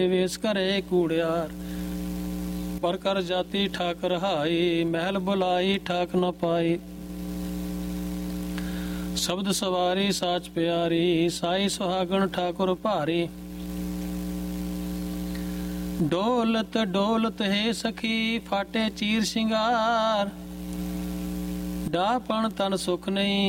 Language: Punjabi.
ਵੇਸ ਘਰੇ ਕੂੜਿਆਰ। ਪਰ ਕਰ ਜਾਤੀ ਠਾਕ ਰਹਾਈ, ਮਹਿਲ ਬੁਲਾਈ ਠਾਕ ਨ ਪਾਈ। ਸ਼ਬਦ ਸਵਾਰੀ ਸਾਚ ਪਿਆਰੀ, ਸਾਈ ਸੁਹਾਗਣ ਠਾਕੁਰ ਭਾਰੀ। ਡੋਲਤ ਡੋਲਤ ਹੈ ਸਖੀ, ਫਾਟੇ ਚੀਰ ਸ਼ਿੰਗਾਰ। ਡਾਪਣ ਤਨ ਸੁਖ ਨਹੀਂ,